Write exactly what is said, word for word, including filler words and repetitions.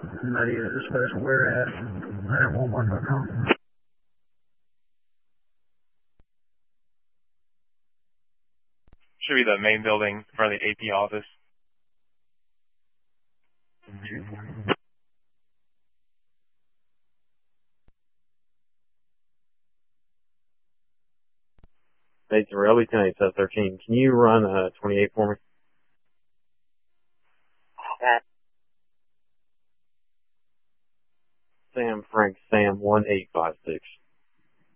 ninety-eight dispatch, where at nine one one dot com. Should be the main building in front of the A P office. Hey, L E ten eight seven thirteen. Can you run uh, twenty-eight for me? Sam Frank Sam one eight five six.